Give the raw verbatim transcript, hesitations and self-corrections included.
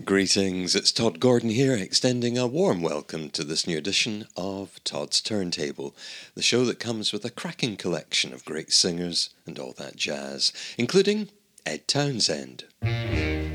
Greetings, it's Todd Gordon here, extending a warm welcome to this new edition of Todd's Turntable, the show that comes with a cracking collection of great singers and all that jazz, including Ed Townsend.